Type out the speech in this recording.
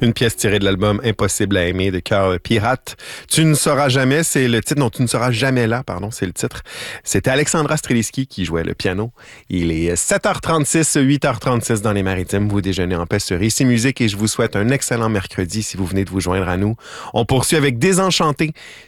Une pièce tirée de l'album Impossible à aimer de Cœur Pirate. Tu ne sauras jamais, c'est le titre. Non, tu ne seras jamais là, pardon, c'est le titre. C'était Alexandra Streliski qui jouait le piano. Il est 7h36, 8h36 dans les Maritimes. Vous déjeunez en paix sur Ici Musique et je vous souhaite un excellent mercredi si vous venez de vous joindre à nous. On poursuit avec Désenchanté.